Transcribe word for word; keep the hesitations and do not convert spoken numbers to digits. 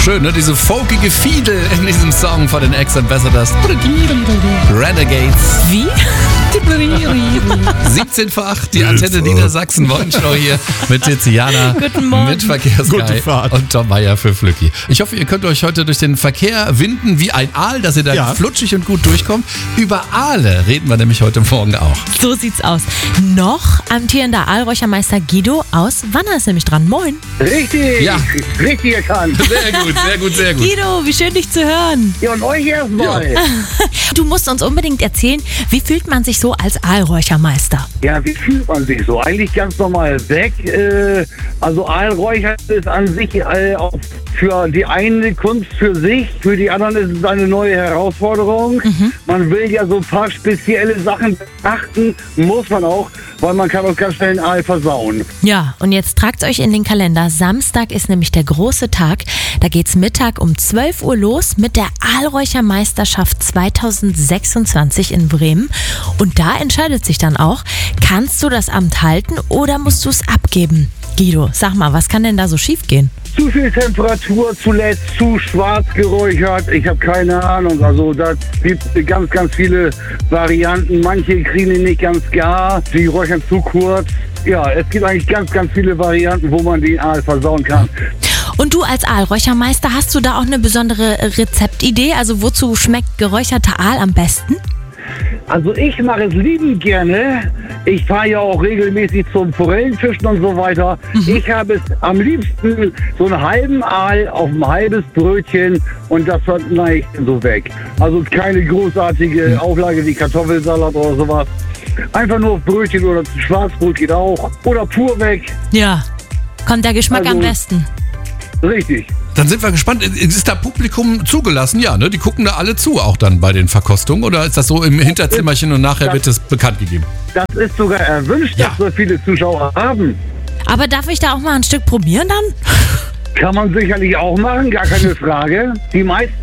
schön, ne? Diese folkige Fiedel in diesem Song von den Ex-Ambassadors. Renegades. Wie? siebzehn vor acht, die Antenne Niedersachsen Morgenshow hier mit Tiziana. Guten Morgen. Mit Verkehrsguy Gute Fahrt. und Tom Meyer für Flücki. Ich hoffe, ihr könnt euch heute durch den Verkehr winden wie ein Aal, dass ihr da Ja. flutschig und gut durchkommt. Über Aale reden wir nämlich heute Morgen auch. So sieht's aus. Noch amtierender Aalräuchermeister Guido aus Wanner ist nämlich dran. Moin. Richtig, Ja. richtig erkannt. Sehr gut, sehr gut, sehr gut. Guido, wie schön dich zu hören. Ja, und euch erstmal. Ja. Du musst uns unbedingt erzählen, wie fühlt man sich so als Aalräuchermeister? ja, wie fühlt man sich so? Eigentlich ganz normal weg. Äh, also Aalräuchern ist an sich äh, auch für die eine Kunst für sich, für die anderen ist es eine neue Herausforderung. Mhm. Man will ja so ein paar spezielle Sachen beachten, muss man auch, weil man kann auch ganz schnell einen Aal versauen. Ja, und jetzt tragt euch in den Kalender. Samstag ist nämlich der große Tag. Da geht's Mittag um zwölf Uhr los mit der Aalräuchermeisterschaft zweitausendsechsundzwanzig in Bremen. Und da entscheidet sich dann auch, kannst du das Amt halten oder musst du es abgeben? Guido, sag mal, was kann denn da so schiefgehen? Zu viel Temperatur, zuletzt zu schwarz geräuchert. Ich habe keine Ahnung. Also da gibt es ganz, ganz viele Varianten. Manche kriegen ihn nicht ganz gar. Die räuchern zu kurz. Ja, es gibt eigentlich ganz, ganz viele Varianten, wo man den Aal versauen kann. Und du als Aalräuchermeister, hast du da auch eine besondere Rezeptidee? Also wozu schmeckt geräucherter Aal am besten? Also ich mache es liebend gerne. Ich fahre ja auch regelmäßig zum Forellenfischen und so weiter. Mhm. Ich habe es am liebsten so einen halben Aal auf ein halbes Brötchen und das verneige ich so weg. Also keine großartige Auflage wie Kartoffelsalat oder sowas. Einfach nur auf Brötchen oder Schwarzbrot geht auch. Oder pur weg. Ja, kommt der Geschmack Also- am besten. Richtig. Dann sind wir gespannt. Ist da Publikum zugelassen? Ja, ne? Die gucken da alle zu, auch dann bei den Verkostungen. Oder ist das so im Hinterzimmerchen und nachher wird es bekannt gegeben? Das ist sogar erwünscht, Ja. dass so viele Zuschauer haben. Aber darf ich da auch mal ein Stück probieren dann? Kann man sicherlich auch machen, gar keine Frage. Die meisten